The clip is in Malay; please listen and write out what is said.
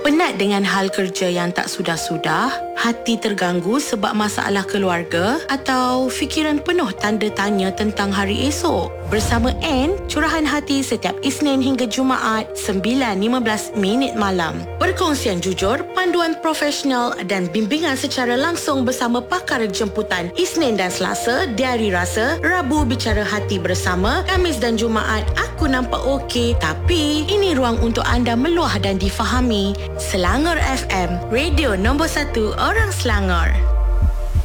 Penat dengan hal kerja yang tak sudah-sudah? Hati terganggu sebab masalah keluarga? Atau fikiran penuh tanda tanya tentang hari esok? Bersama Anne, Curahan Hati setiap Isnin hingga Jumaat 9.15 malam. Perkongsian jujur, panduan profesional dan bimbingan secara langsung bersama pakar jemputan Isnin dan Selasa, Diari Rasa, Rabu Bicara Hati bersama, Khamis dan Jumaat Aku Nampak Okey, tapi ini ruang untuk anda meluah dan difahami. Selangor FM, radio nombor 1 orang Selangor.